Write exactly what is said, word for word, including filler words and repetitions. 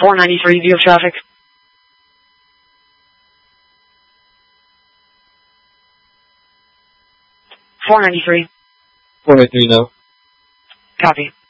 four ninety-three, view of traffic. four ninety-three. four ninety-three now. Copy.